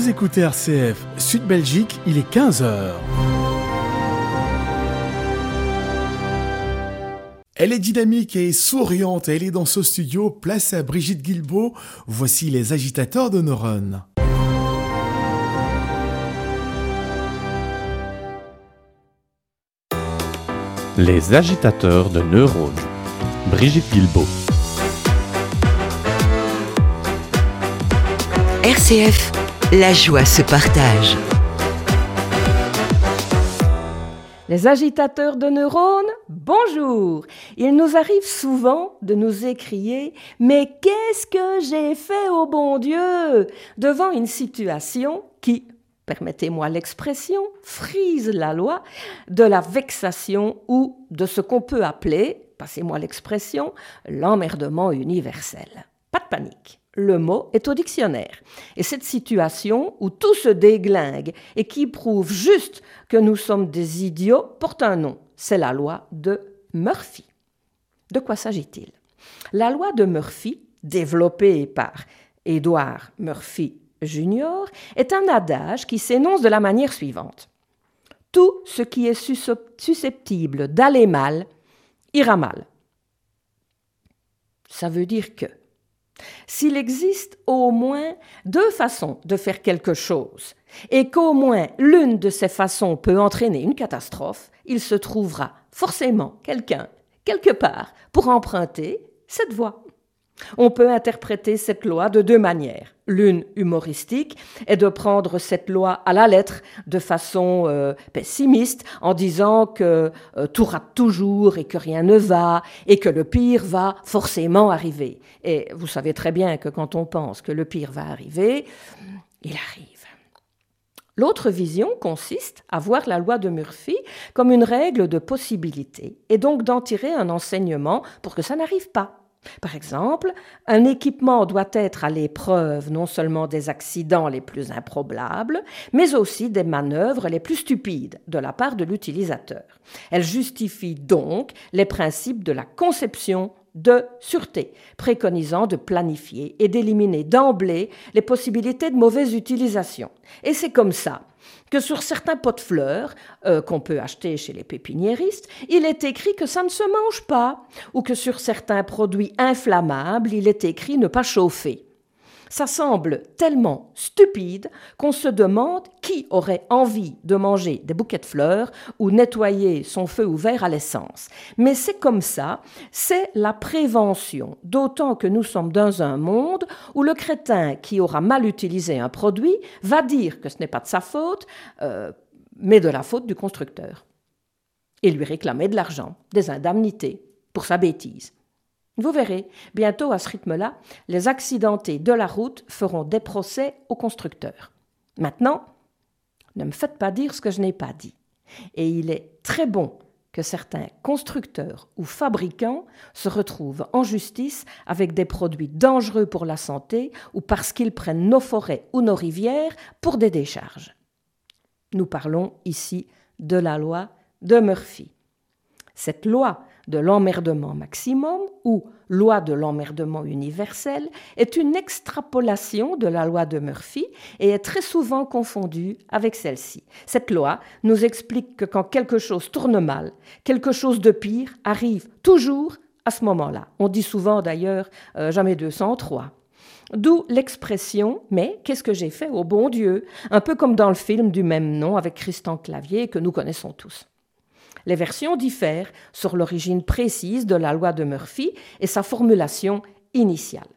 Vous écoutez RCF Sud Belgique, il est 15h. Elle est dynamique et souriante, elle est dans ce studio, place à Brigitte Guilbeault. Voici les agitateurs de neurones. Les agitateurs de neurones. Brigitte Guilbeault. RCF, la joie se partage. Les agitateurs de neurones, bonjour! Il nous arrive souvent de nous écrier « Mais qu'est-ce que j'ai fait au bon Dieu ?» devant une situation qui, permettez-moi l'expression, frise la loi de la vexation ou de ce qu'on peut appeler, passez-moi l'expression, l'emmerdement universel. Pas de panique. Le mot est au dictionnaire. Et cette situation où tout se déglingue et qui prouve juste que nous sommes des idiots porte un nom. C'est la loi de Murphy. De quoi s'agit-il ? La loi de Murphy, développée par Edward Murphy Jr., est un adage qui s'énonce de la manière suivante. Tout ce qui est susceptible d'aller mal, ira mal. Ça veut dire que s'il existe au moins deux façons de faire quelque chose et qu'au moins l'une de ces façons peut entraîner une catastrophe, il se trouvera forcément quelqu'un, quelque part, pour emprunter cette voie. On peut interpréter cette loi de deux manières. L'une humoristique est de prendre cette loi à la lettre de façon pessimiste en disant que tout rate toujours et que rien ne va et que le pire va forcément arriver. Et vous savez très bien que quand on pense que le pire va arriver, il arrive. L'autre vision consiste à voir la loi de Murphy comme une règle de possibilité et donc d'en tirer un enseignement pour que ça n'arrive pas. Par exemple, un équipement doit être à l'épreuve non seulement des accidents les plus improbables, mais aussi des manœuvres les plus stupides de la part de l'utilisateur. Elle justifie donc les principes de la conception de sûreté, préconisant de planifier et d'éliminer d'emblée les possibilités de mauvaise utilisation. Et c'est comme ça que sur certains pots de fleurs qu'on peut acheter chez les pépiniéristes, il est écrit que ça ne se mange pas, ou que sur certains produits inflammables, il est écrit ne pas chauffer. Ça semble tellement stupide qu'on se demande qui aurait envie de manger des bouquets de fleurs ou nettoyer son feu ouvert à l'essence. Mais c'est comme ça, c'est la prévention, d'autant que nous sommes dans un monde où le crétin qui aura mal utilisé un produit va dire que ce n'est pas de sa faute, mais de la faute du constructeur. Et lui réclamer de l'argent, des indemnités pour sa bêtise. Vous verrez, bientôt à ce rythme-là, les accidentés de la route feront des procès aux constructeurs. Maintenant, ne me faites pas dire ce que je n'ai pas dit. Et il est très bon que certains constructeurs ou fabricants se retrouvent en justice avec des produits dangereux pour la santé ou parce qu'ils prennent nos forêts ou nos rivières pour des décharges. Nous parlons ici de la loi de Murphy. Cette loi de l'emmerdement maximum ou loi de l'emmerdement universel est une extrapolation de la loi de Murphy et est très souvent confondue avec celle-ci. Cette loi nous explique que quand quelque chose tourne mal, quelque chose de pire arrive toujours à ce moment-là. On dit souvent d'ailleurs jamais 203. D'où l'expression « mais qu'est-ce que j'ai fait au bon Dieu ?» un peu comme dans le film du même nom avec Christian Clavier que nous connaissons tous. Les versions diffèrent sur l'origine précise de la loi de Murphy et sa formulation initiale.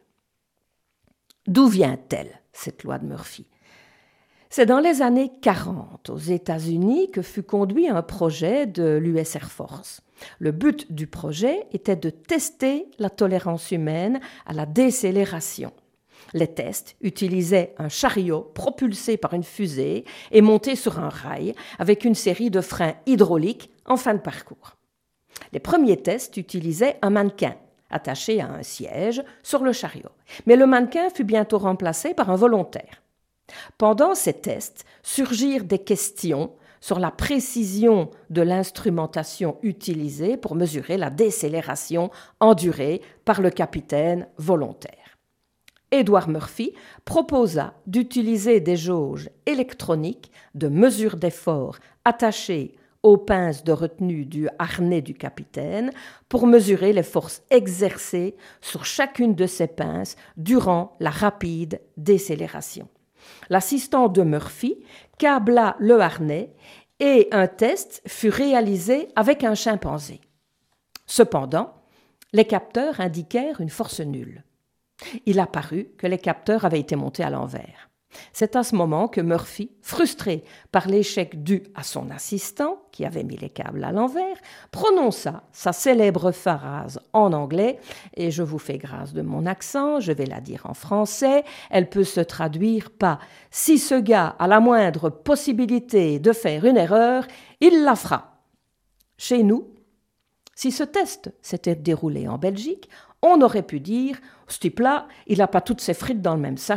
D'où vient-elle, cette loi de Murphy ? C'est dans les années 40, aux États-Unis, que fut conduit un projet de l'US Air Force. Le but du projet était de tester la tolérance humaine à la décélération. Les tests utilisaient un chariot propulsé par une fusée et monté sur un rail avec une série de freins hydrauliques en fin de parcours. Les premiers tests utilisaient un mannequin attaché à un siège sur le chariot. Mais le mannequin fut bientôt remplacé par un volontaire. Pendant ces tests surgirent des questions sur la précision de l'instrumentation utilisée pour mesurer la décélération endurée par le capitaine volontaire. Edward Murphy proposa d'utiliser des jauges électroniques de mesure d'effort attachées aux pinces de retenue du harnais du capitaine pour mesurer les forces exercées sur chacune de ces pinces durant la rapide décélération. L'assistant de Murphy câbla le harnais et un test fut réalisé avec un chimpanzé. Cependant, les capteurs indiquèrent une force nulle. Il apparut que les capteurs avaient été montés à l'envers. C'est à ce moment que Murphy, frustré par l'échec dû à son assistant, qui avait mis les câbles à l'envers, prononça sa célèbre phrase en anglais, et je vous fais grâce de mon accent, je vais la dire en français, elle peut se traduire par « Si ce gars a la moindre possibilité de faire une erreur, il la fera ». Chez nous, si ce test s'était déroulé en Belgique, on aurait pu dire « Ce type-là, il n'a pas toutes ses frites dans le même sachet ».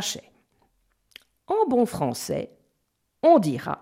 En bon français, on dira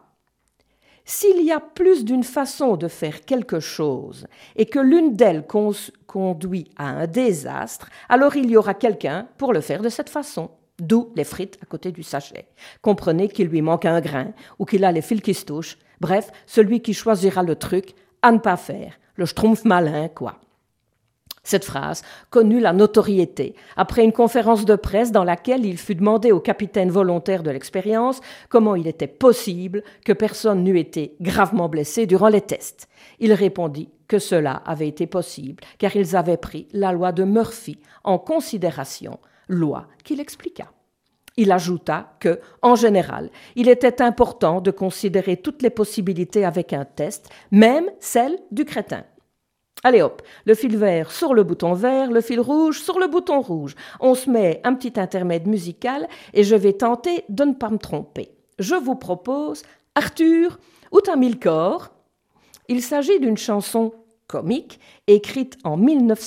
« S'il y a plus d'une façon de faire quelque chose et que l'une d'elles conduit à un désastre, alors il y aura quelqu'un pour le faire de cette façon. » D'où les frites à côté du sachet. Comprenez qu'il lui manque un grain ou qu'il a les fils qui se touchent. Bref, celui qui choisira le truc à ne pas faire. Le schtroumpf malin, quoi. Cette phrase connut la notoriété après une conférence de presse dans laquelle il fut demandé au capitaine volontaire de l'expérience comment il était possible que personne n'eût été gravement blessé durant les tests. Il répondit que cela avait été possible car ils avaient pris la loi de Murphy en considération, loi qu'il expliqua. Il ajouta que, en général, il était important de considérer toutes les possibilités avec un test, même celle du crétin. Allez hop, le fil vert sur le bouton vert, le fil rouge sur le bouton rouge. On se met un petit intermède musical et je vais tenter de ne pas me tromper. Je vous propose Arthur, où t'as mis le corps ? Il s'agit d'une chanson comique écrite en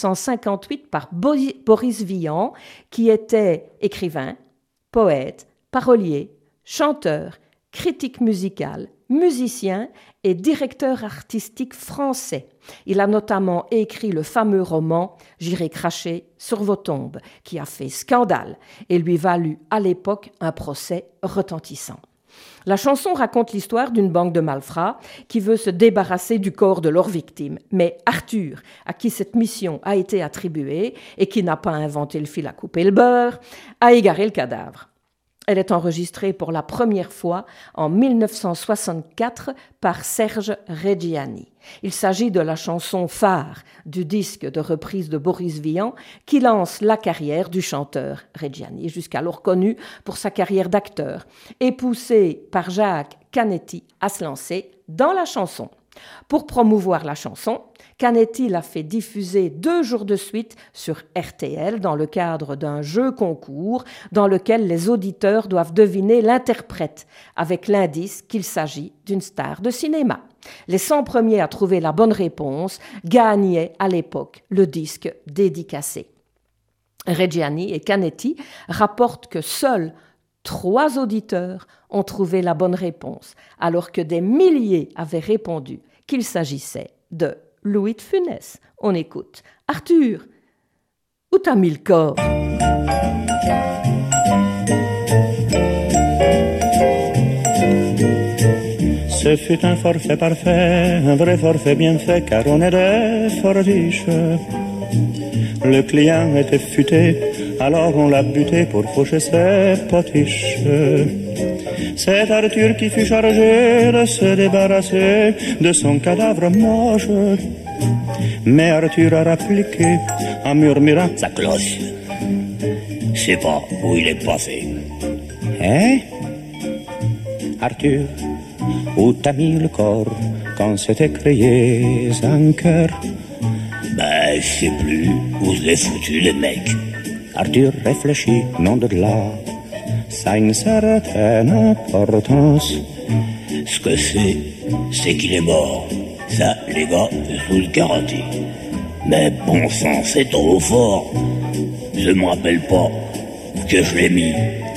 1958 par Boris Vian, qui était écrivain, poète, parolier, chanteur, critique musical, musicien et directeur artistique français. Il a notamment écrit le fameux roman « J'irai cracher sur vos tombes » qui a fait scandale et lui valut à l'époque un procès retentissant. La chanson raconte l'histoire d'une banque de malfrats qui veut se débarrasser du corps de leur victime. Mais Arthur, à qui cette mission a été attribuée et qui n'a pas inventé le fil à couper le beurre, a égaré le cadavre. Elle est enregistrée pour la première fois en 1964 par Serge Reggiani. Il s'agit de la chanson phare du disque de reprise de Boris Vian qui lance la carrière du chanteur Reggiani, jusqu'alors connu pour sa carrière d'acteur, et poussé par Jacques Canetti à se lancer dans la chanson. Pour promouvoir la chanson, Canetti l'a fait diffuser 2 jours de suite sur RTL dans le cadre d'un jeu concours dans lequel les auditeurs doivent deviner l'interprète avec l'indice qu'il s'agit d'une star de cinéma. Les 100 premiers à trouver la bonne réponse gagnaient à l'époque le disque dédicacé. Reggiani et Canetti rapportent que seuls 3 auditeurs ont trouvé la bonne réponse, alors que des milliers avaient répondu qu'il s'agissait de Louis de Funès. On écoute. Arthur, où t'as mis le corps ? Ce fut un forfait parfait, un vrai forfait bien fait, car on était fort riche. Le client était futé, alors on l'a buté pour faucher ses potiches. C'est Arthur qui fut chargé de se débarrasser de son cadavre moche. Mais Arthur a répliqué en murmurant: sa cloche, je sais pas où il est passé. Hein? Arthur, où t'as mis le corps quand s'était créé un cœur? Ben, je sais plus où je l'ai foutu, le mec. Arthur réfléchit, non de là. Ça a une certaine importance. Ce que c'est qu'il est mort. Ça, les gars, je vous le garantis. Mais bon sang, c'est trop fort. Je me rappelle pas que je l'ai mis.